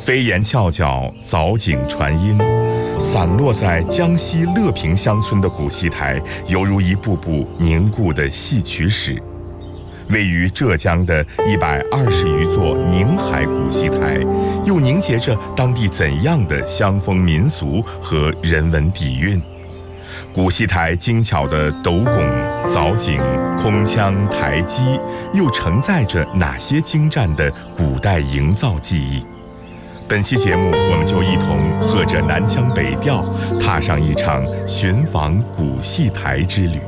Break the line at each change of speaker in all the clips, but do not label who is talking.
飞檐翘角，藻井传音，散落在江西乐平乡村的古戏台，犹如一部部凝固的戏曲史。位于浙江的120余座宁海古戏台，又凝结着当地怎样的乡风民俗和人文底蕴？古戏台精巧的斗拱、藻井、空腔、台基，又承载着哪些精湛的古代营造技艺？本期节目，我们就一同和着南腔北调，踏上一场寻访古戏台之旅。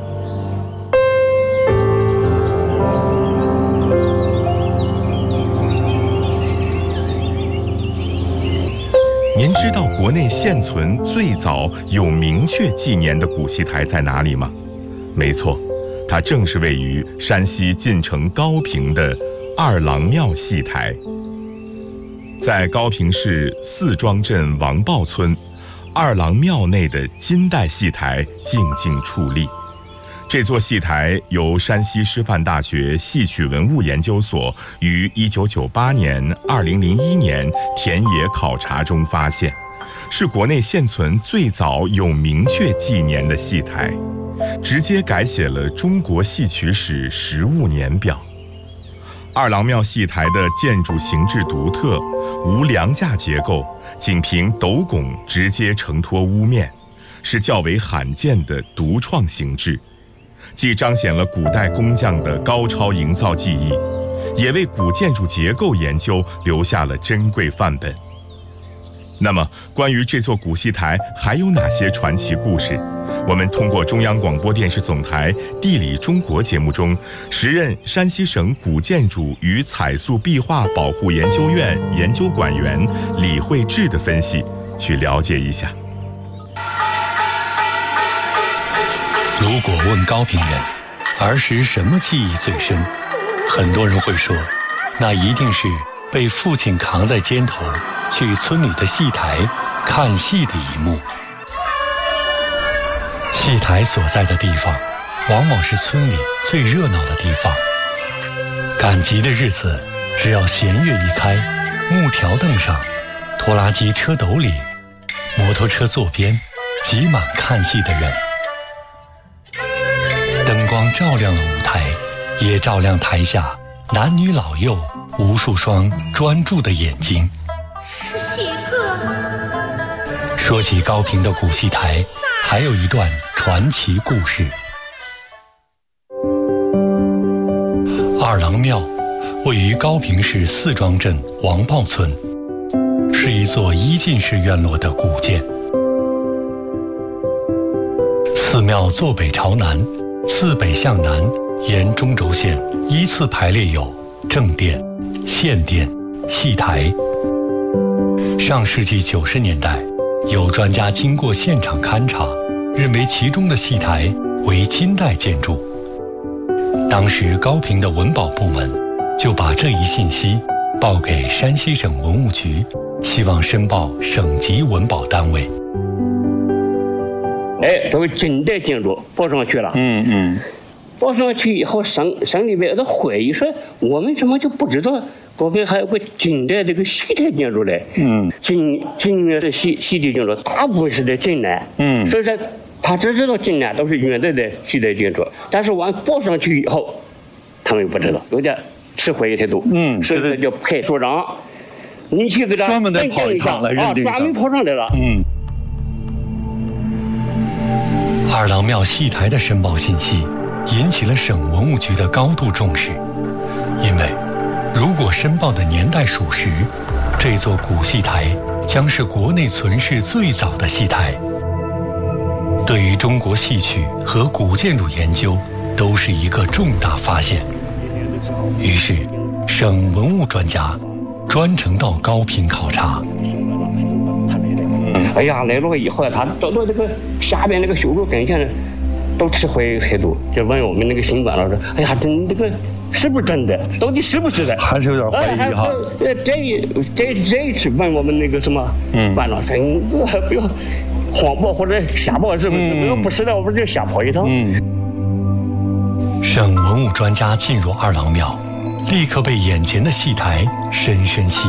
您知道国内现存最早有明确纪年的古戏台在哪里吗？没错，它正是位于山西晋城高平的二郎庙戏台。在高平市四庄镇王豹村，二郎庙内的金代戏台静静矗立。这座戏台由山西师范大学戏曲文物研究所于1998年、2001年田野考察中发现，是国内现存最早有明确纪年的戏台，直接改写了中国戏曲史实物年表。二郎庙戏台的建筑形制独特，无梁架结构，仅凭斗拱直接承托屋面，是较为罕见的独创形制，既彰显了古代工匠的高超营造技艺，也为古建筑结构研究留下了珍贵范本。那么，关于这座古戏台还有哪些传奇故事？我们通过中央广播电视总台《地理中国》节目中，时任山西省古建筑与彩塑壁画保护研究院研究馆员李慧智的分析，去了解一下。
如果问高平人儿时什么记忆最深，很多人会说，那一定是被父亲扛在肩头去村里的戏台看戏的一幕。戏台所在的地方，往往是村里最热闹的地方。赶集的日子，只要弦乐一开，木条凳上，拖拉机车斗里，摩托车座边，挤满看戏的人。灯光照亮了舞台，也照亮台下男女老幼无数双专注的眼睛。
戏客。
说起高平的古戏台，还有一段传奇故事。二郎庙位于高平市四庄镇王豹村，是一座一进式院落的古建。寺庙坐北朝南，自北向南沿中轴线依次排列有正殿、献殿、戏台。上世纪90年代，有专家经过现场勘查，认为其中的戏台为金代建筑。当时高平的文保部门就把这一信息报给山西省文物局，希望申报省级文保单位。
这个金代建筑报上去了。报上去以后，省里边的会议说，我们怎么就不知道高平还有个金代这个戏台建筑嘞？金的戏台建筑大部分是在晋南。所以说他只知道晋南都是元代的戏台建筑，但是往报上去以后，他们不知道，有点吃回态度。所以说就派所长，你去给他
专门的跑一趟来认定一下，
专门跑上来了。
二郎庙戏台的申报信息引起了省文物局的高度重视，因为如果申报的年代属实，这座古戏台将是国内存世最早的戏台，对于中国戏曲和古建筑研究都是一个重大发现。于是省文物专家专程到高平考察。
来了以后，他走到这个下边那个修路跟前，都吃回态度，就问我们那个新馆老师：“真这个是不是真的？到底是不是的？”
还是有点怀疑哈。
这一次问我们那个什么馆老师，你不要谎报或者瞎报，是不是？如果不是的，我们就瞎跑一趟。
省文物专家进入二郎庙，立刻被眼前的戏台深深吸